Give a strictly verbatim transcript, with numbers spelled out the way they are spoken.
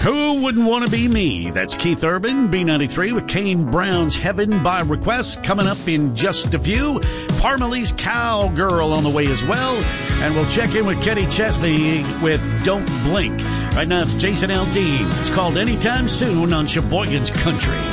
Who wouldn't want to be me? That's Keith Urban, B ninety-three, with Kane Brown's Heaven by Request coming up in just a few. Parmalee's Cowgirl on the way as well. And we'll check in with Kenny Chesney with Don't Blink. Right now it's Jason Aldean. It's called Anytime Soon on Sheboygan's Country.